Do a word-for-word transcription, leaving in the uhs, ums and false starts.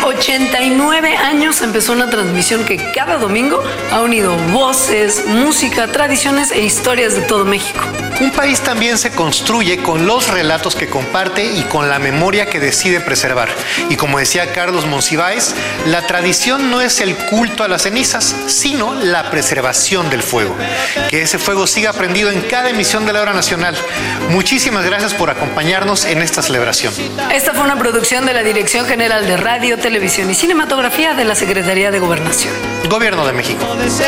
ochenta y nueve años empezó una transmisión que cada domingo ha unido voces, música, tradiciones e historias de todo México. Un país también se construye con los relatos que comparte y con la memoria que decide preservar. Y como decía Carlos Monsiváis, la tradición no es el culto a las cenizas, sino la preservación del fuego. Que ese fuego siga prendido en cada emisión de la Hora Nacional. Muchísimas gracias por acompañarnos en esta celebración. Esta fue una producción de la Dirección General de Radio, Televisión y Cinematografía de la Secretaría de Gobernación. Gobierno de México.